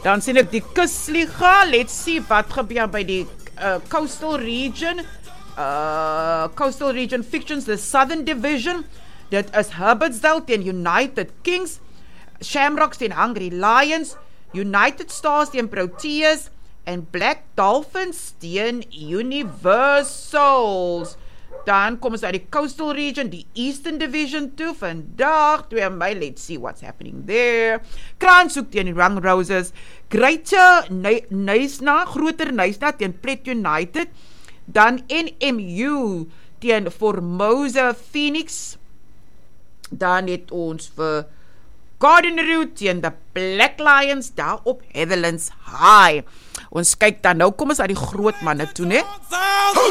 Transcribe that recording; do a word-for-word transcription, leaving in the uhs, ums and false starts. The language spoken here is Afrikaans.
Dan sien ek die Kusliga. Let's see wat gebeur by die uh, Coastal Region. Uh, Coastal Region Fictions, the Southern Division. Dit is Hubbardsdale teen United Kings, Shamrocks teen Hungry Lions, United Stars teen Proteas en Black Dolphins teen Universals. Dan kom ons uit die Coastal Region, die Eastern Division toe, vandag, twee mei, let's see what's happening there. Kranshoek teen die Young Roses, Greater Knysna, Groter Knysna teen Plet United, dan N M U teen Formosa Phoenix, dan het ons vir Gardenroute teen the Black Lions daar op Heatherlands High. Ons kyk dan nou, kom ons uit die groot manne toe, ne?